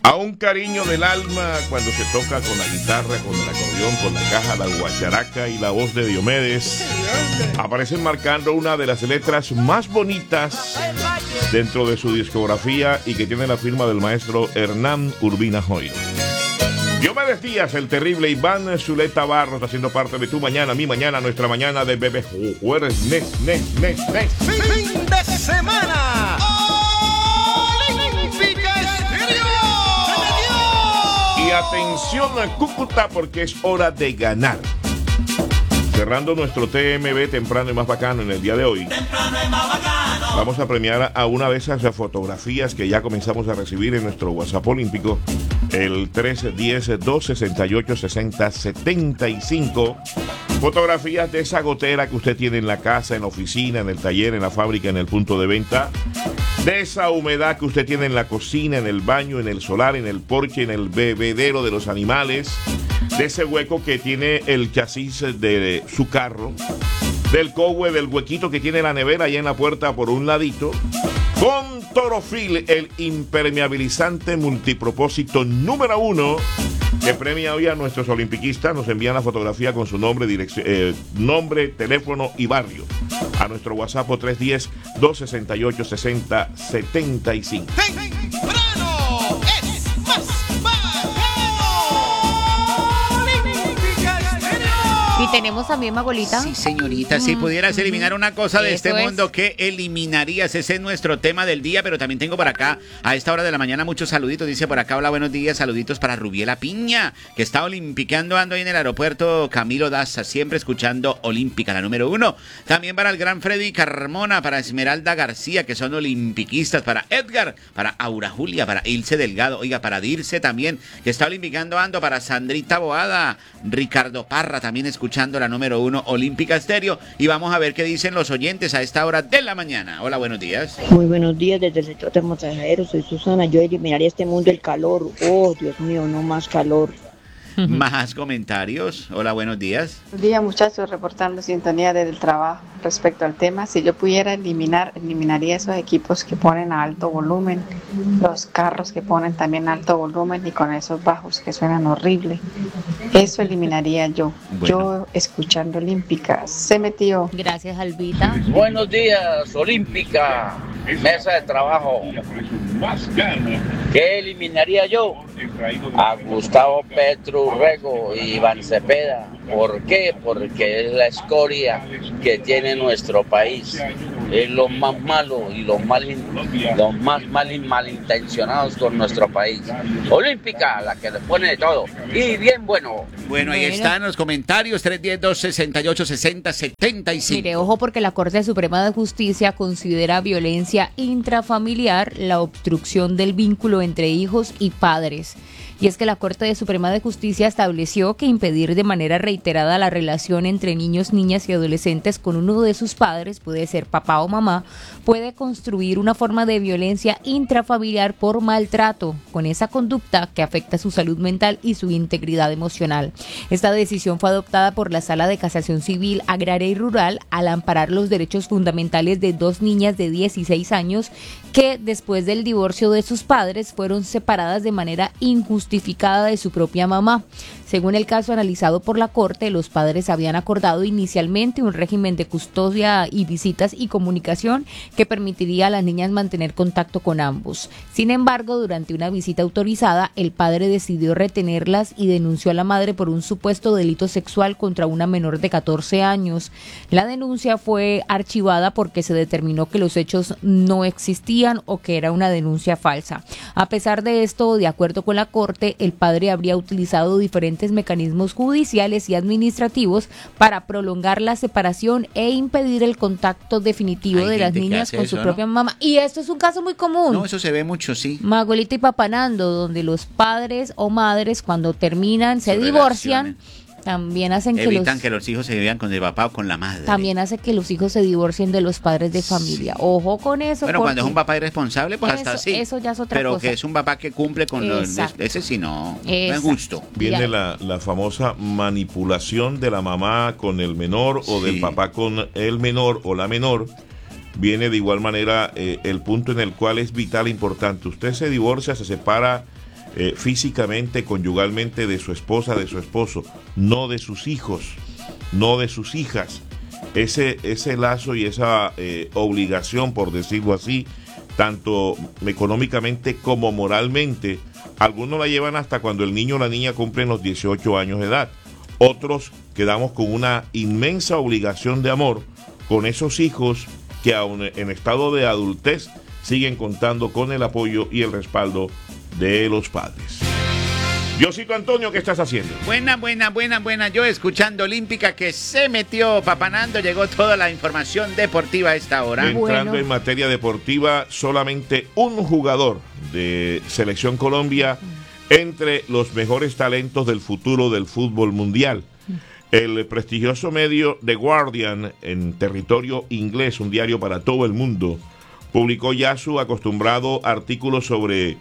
A un cariño del alma cuando se toca con la guitarra, con el acordeón, con la caja, la guacharaca y la voz de Diomedes, aparecen marcando una de las letras más bonitas dentro de su discografía y que tiene la firma del maestro Hernán Urbina Joiro. Diomedes Díaz, el terrible Iván Zuleta Barros, haciendo parte de tu mañana, mi mañana, nuestra mañana de Bebé Jueves, fin de semana. Y atención a Cúcuta porque es hora de ganar. Cerrando nuestro TMB temprano y más bacano en el día de hoy, vamos a premiar a una de esas fotografías que ya comenzamos a recibir en nuestro WhatsApp olímpico, el 310-268-6075. Fotografías de esa gotera que usted tiene en la casa, en la oficina, en el taller, en la fábrica, en el punto de venta. De esa humedad que usted tiene en la cocina, en el baño, en el solar, en el porche, en el bebedero de los animales. De ese hueco que tiene el chasis de su carro. Del cowe, del huequito que tiene la nevera allá en la puerta por un ladito. Con Torofil, el impermeabilizante multipropósito número 1, que premia hoy a nuestros olimpiquistas. Nos envían la fotografía con su nombre, nombre, teléfono y barrio a nuestro WhatsApp 310-268-6075. ¡Temprano! ¡Es más bacano! Y tenemos también, Magolita. Sí, señorita, si pudieras eliminar una cosa de este mundo, ¿qué eliminarías? Ese es nuestro tema del día, pero también tengo por acá, a esta hora de la mañana, muchos saluditos. Dice por acá, hola, buenos días, saluditos para Rubiela Piña, que está olimpiqueando, ando ahí en el aeropuerto Camilo Daza, siempre escuchando Olímpica, la número 1. También para el gran Freddy Carmona, para Esmeralda García, que son olimpiquistas, para Edgar, para Aura Julia, para Ilse Delgado, oiga, para Dirce también, que está olimpiquando, ando, para Sandrita Boada, Ricardo Parra, también escuchando la número 1 Olímpica Estéreo, y vamos a ver qué dicen los oyentes a esta hora de la mañana. Hola, buenos días. Muy buenos días desde el sector termosajero, soy Susana. Yo eliminaría este mundo el calor. Oh, Dios mío, no más calor. Más comentarios. Hola, buenos días. Buenos días, muchachos, reportando sintonía desde el trabajo. Respecto al tema, si yo pudiera eliminaría esos equipos que ponen a alto volumen, los carros que ponen también a alto volumen y con esos bajos que suenan horrible. Eso eliminaría yo. Bueno. Yo escuchando Olímpica. Se metió. Gracias, Albita. Buenos días, Olímpica. Mesa de trabajo. ¿Qué eliminaría yo? A Gustavo Petrurrego y Iván Cepeda. ¿Por qué? Porque es la escoria que tiene nuestro país. Es lo más malo y los más malintencionados con nuestro país. Olímpica, la que le pone de todo. Y bien bueno. Bueno, ahí están los comentarios, 310-268-6075. Mire, ojo, porque la Corte Suprema de Justicia considera violencia intrafamiliar la obstrucción del vínculo entre hijos y padres. Y es que la Corte Suprema de Justicia estableció que impedir de manera reiterada la relación entre niños, niñas y adolescentes con uno de sus padres, puede ser papá o mamá, puede construir una forma de violencia intrafamiliar por maltrato, con esa conducta que afecta su salud mental y su integridad emocional. Esta decisión fue adoptada por la Sala de Casación Civil, Agraria y Rural al amparar los derechos fundamentales de dos niñas de 16 años que después del divorcio de sus padres fueron separadas de manera injustificada de su propia mamá. Según el caso analizado por la Corte, los padres habían acordado inicialmente un régimen de custodia y visitas y comunicación que permitiría a las niñas mantener contacto con ambos. Sin embargo, durante una visita autorizada, el padre decidió retenerlas y denunció a la madre por un supuesto delito sexual contra una menor de 14 años. La denuncia fue archivada porque se determinó que los hechos no existían o que era una denuncia falsa. A pesar de esto, de acuerdo con la Corte, el padre habría utilizado diferentes mecanismos judiciales y administrativos para prolongar la separación e impedir el contacto definitivo de las niñas con su propia mamá. Y esto es un caso muy común. No, eso se ve mucho, sí. Magolita y Papanando, donde los padres o madres cuando terminan se divorcian. También hacen evitan que los hijos se vivan con el papá o con la madre. También hace que los hijos se divorcien de los padres de familia. Ojo con eso. Bueno, cuando es un papá irresponsable, pues hasta sí. Eso ya es otra cosa. Pero que es un papá que cumple con los... Ese sí no es justo. Viene la famosa manipulación de la mamá con el menor o del papá con el menor o la menor. Viene de igual manera el punto en el cual es vital, importante. Usted se divorcia, se separa físicamente, conyugalmente de su esposa, de su esposo, no de sus hijos, no de sus hijas. Ese lazo y esa obligación, por decirlo así, tanto económicamente como moralmente, algunos la llevan hasta cuando el niño o la niña cumplen los 18 años de edad. Otros quedamos con una inmensa obligación de amor con esos hijos que aún en estado de adultez siguen contando con el apoyo y el respaldo de los padres. Diosito Antonio, ¿qué estás haciendo? Buena. Yo escuchando Olímpica que se metió papanando, llegó toda la información deportiva a esta hora. Entrando en materia deportiva, solamente un jugador de Selección Colombia entre los mejores talentos del futuro del fútbol mundial. El prestigioso medio The Guardian, en territorio inglés, un diario para todo el mundo, publicó ya su acostumbrado artículo sobre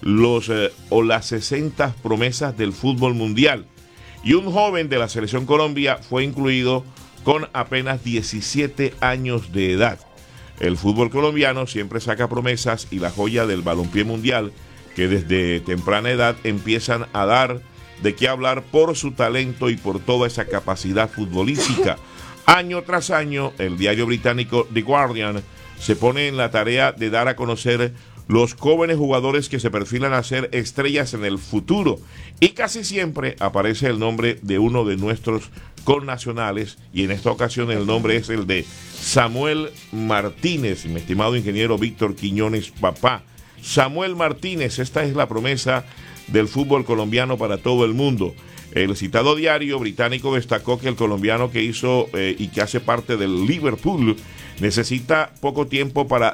las 60 promesas del fútbol mundial. Y un joven de la Selección Colombia fue incluido con apenas 17 años de edad. El fútbol colombiano siempre saca promesas y la joya del balompié mundial, que desde temprana edad empiezan a dar de qué hablar por su talento y por toda esa capacidad futbolística. Año tras año, el diario británico The Guardian se pone en la tarea de dar a conocer los jóvenes jugadores que se perfilan a ser estrellas en el futuro, y casi siempre aparece el nombre de uno de nuestros connacionales, y en esta ocasión el nombre es el de Samuel Martínez, mi estimado ingeniero Víctor Quiñones, papá. Samuel Martínez, esta es la promesa del fútbol colombiano para todo el mundo. El citado diario británico destacó que el colombiano que hizo y que hace parte del Liverpool necesita poco tiempo para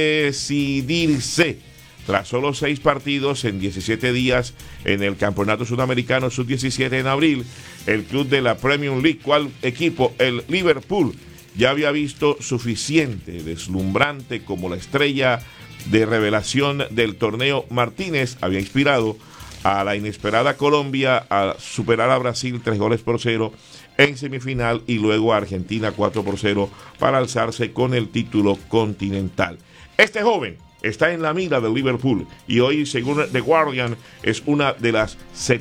decidirse. Tras solo 6 partidos en 17 días en el Campeonato Sudamericano Sub-17 en abril, el club de la Premier League, ¿cuál equipo? El Liverpool, ya había visto suficiente, deslumbrante como la estrella de revelación del torneo. Martínez había inspirado a la inesperada Colombia a superar a Brasil 3-0 en semifinal y luego a Argentina 4-0 para alzarse con el título continental. Este joven está en la mira del Liverpool y hoy, según The Guardian, es una de las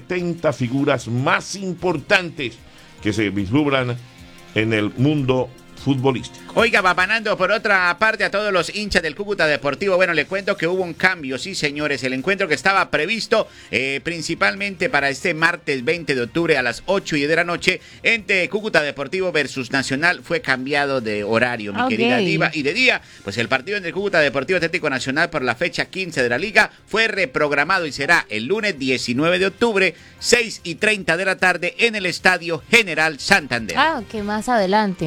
70 figuras más importantes que se vislumbran en el mundo futbolístico. Oiga, papanando por otra parte a todos los hinchas del Cúcuta Deportivo, bueno, le cuento que hubo un cambio, sí señores, el encuentro que estaba previsto principalmente para este martes 20 de octubre a las 8:10 de la noche entre Cúcuta Deportivo versus Nacional fue cambiado de horario, mi querida Diva, y de día, pues el partido entre Cúcuta Deportivo Atlético Nacional por la fecha 15 de la liga fue reprogramado y será el lunes 19 de octubre, 6:30 de la tarde en el Estadio General Santander. Que más adelante,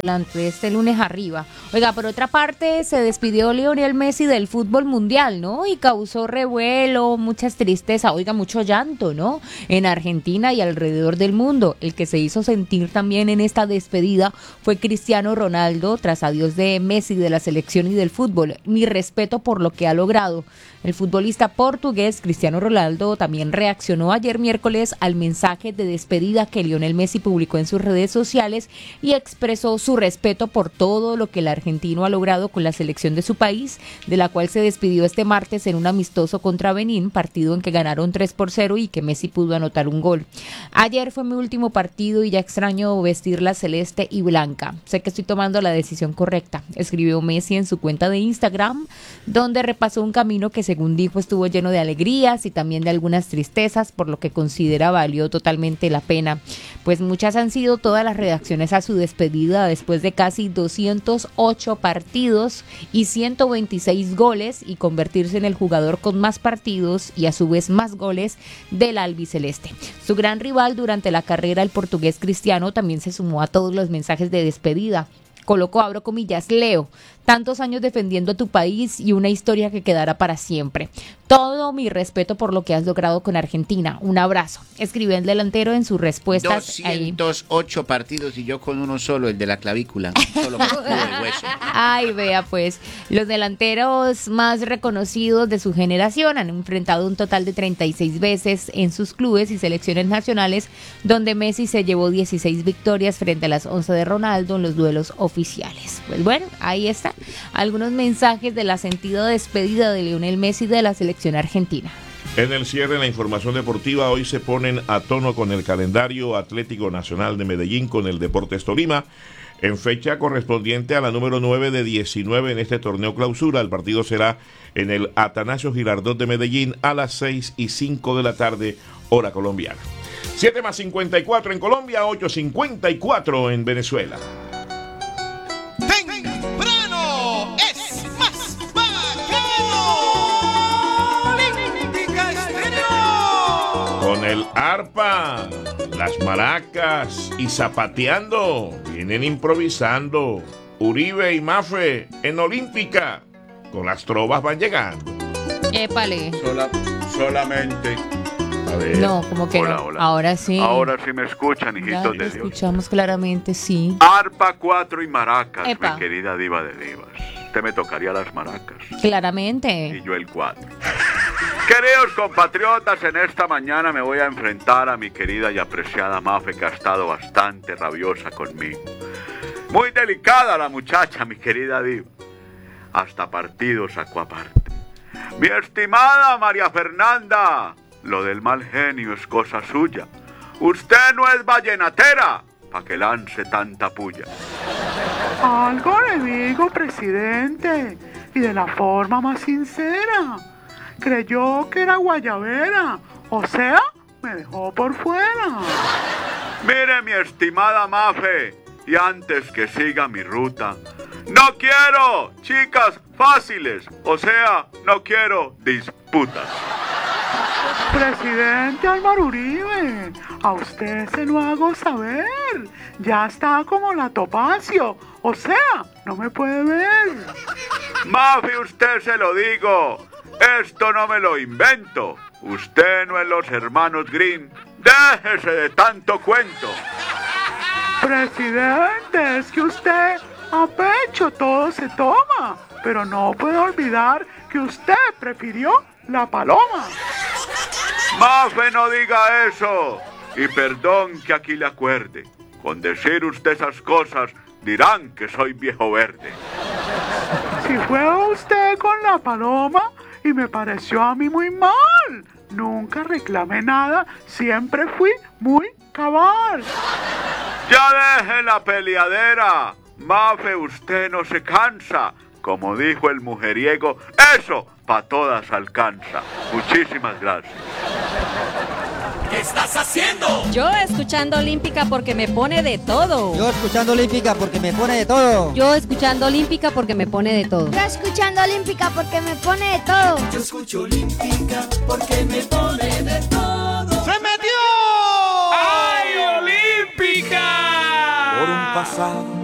este lunes arriba. Oiga, por otra parte, se despidió Lionel Messi del fútbol mundial, ¿no? Y causó revuelo, muchas tristeza, oiga, mucho llanto, ¿no? En Argentina y alrededor del mundo. El que se hizo sentir también en esta despedida fue Cristiano Ronaldo, tras adiós de Messi, de la selección y del fútbol. Mi respeto por lo que ha logrado. El futbolista portugués Cristiano Ronaldo también reaccionó ayer miércoles al mensaje de despedida que Lionel Messi publicó en sus redes sociales y expresó su respeto por todo lo que el argentino ha logrado con la selección de su país, de la cual se despidió este martes en un amistoso contra Benín, partido en que ganaron 3-0 y que Messi pudo anotar un gol. Ayer fue mi último partido y ya extraño vestirla celeste y blanca. Sé que estoy tomando la decisión correcta, escribió Messi en su cuenta de Instagram, donde repasó un camino que según dijo estuvo lleno de alegrías y también de algunas tristezas, por lo que considera valió totalmente la pena. Pues muchas han sido todas las reacciones a su despedida después de casi 208 partidos y 126 goles y convertirse en el jugador con más partidos y a su vez más goles del albiceleste. Su gran rival durante la carrera, el portugués Cristiano, también se sumó a todos los mensajes de despedida. Colocó, abro comillas, leo, tantos años defendiendo a tu país y una historia que quedará para siempre. Todo mi respeto por lo que has logrado con Argentina. Un abrazo. Escribió el delantero en sus respuestas. 208 partidos y yo con uno solo, el de la clavícula. Solo con el hueso. Ay, vea pues, los delanteros más reconocidos de su generación han enfrentado un total de 36 veces en sus clubes y selecciones nacionales, donde Messi se llevó 16 victorias frente a las 11 de Ronaldo en los duelos oficiales. Pues bueno, ahí está. algunos mensajes de la sentida despedida de Lionel Messi de la selección argentina. En el cierre de la información deportiva, hoy se ponen a tono con el calendario Atlético Nacional de Medellín con el Deportes Tolima, en fecha correspondiente a la número 9 de 19 en este torneo clausura. El partido será en el Atanasio Girardot de Medellín a las 6:05 de la tarde, hora colombiana. 7:54 en Colombia, 8:54 en Venezuela. Temprano es más bacano. Olímpica Estéreo. Con el arpa, las maracas y zapateando, vienen improvisando. Uribe y Mafe en Olímpica, con las trovas van llegando. Épale. Solamente. A ver. No, como que Hola, no. hola. Ahora sí. Ahora sí me escuchan, Ya hijitos lo de Dios. escuchamos claramente, sí. Arpa, cuatro y maracas, Epa. mi querida diva de divas. Usted me tocaría las maracas Claramente. y yo el cuatro. Queridos compatriotas, en esta mañana me voy a enfrentar a mi querida y apreciada Mafe, que ha estado bastante rabiosa conmigo. Muy delicada la muchacha, mi querida diva. Hasta partido sacó aparte. Mi estimada María Fernanda, lo del mal genio es cosa suya. Usted no es vallenatera, pa' que lance tanta puya. Algo le digo, presidente, y de la forma más sincera. Creyó que era guayabera, o sea, me dejó por fuera. Mire, mi estimada Mafe, y antes que siga mi ruta, no quiero chicas fáciles, o sea, no quiero disputas. Presidente Álvaro Uribe, a usted se lo hago saber. Ya está como la Topacio, o sea, no me puede ver. Mafe, usted se lo digo, esto no me lo invento. Usted no es los hermanos Grimm, déjese de tanto cuento. Presidente, es que usted a pecho todo se toma, pero no puede olvidar que usted prefirió la paloma. Mafe, no diga eso. Y perdón que aquí le acuerde. Con decir usted esas cosas, dirán que soy viejo verde. Si fue usted con la paloma y me pareció a mí muy mal. Nunca reclamé nada, siempre fui muy cabal. Ya deje la peleadera. Mafe, usted no se cansa. Como dijo el mujeriego, eso pa' todas alcanza. Muchísimas gracias. ¿Qué estás haciendo? Yo escuchando Olímpica porque me pone de todo. Yo escuchando Olímpica porque me pone de todo. Yo escuchando Olímpica porque me pone de todo. Yo escuchando Olímpica porque me pone de todo. Yo escucho Olímpica porque me pone de todo. ¡Se metió! ¡Ay, Olímpica! Por un pasado